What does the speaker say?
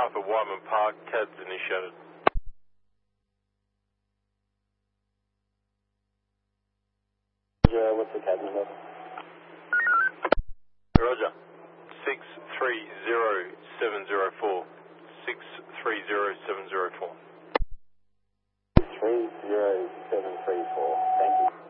Alpha Wyman Park, CAD's initiated. What's the CAD number? Roger. 630704. 630704. 30734. Thank you.